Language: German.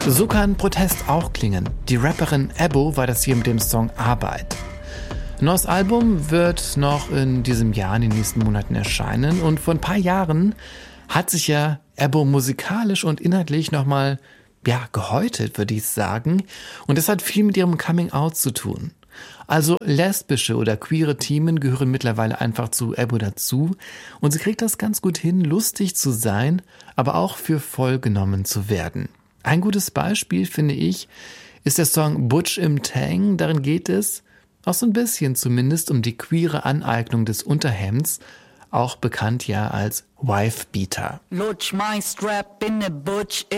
So kann Protest auch klingen. Die Rapperin Ebo war das hier mit dem Song Arbeit. Ein neues Album wird noch in diesem Jahr, in den nächsten Monaten erscheinen. Und vor ein paar Jahren hat sich ja Ebo musikalisch und inhaltlich nochmal gehäutet, würde ich sagen. Und das hat viel mit ihrem Coming-out zu tun. Also lesbische oder queere Themen gehören mittlerweile einfach zu Ebo dazu. Und sie kriegt das ganz gut hin, lustig zu sein, aber auch für voll genommen zu werden. Ein gutes Beispiel, finde ich, ist der Song Butch im Tang. Darin geht es, auch so ein bisschen zumindest, um die queere Aneignung des Unterhemds, auch bekannt ja als Wife-Beater. Lutsch mein Strap in ne Butch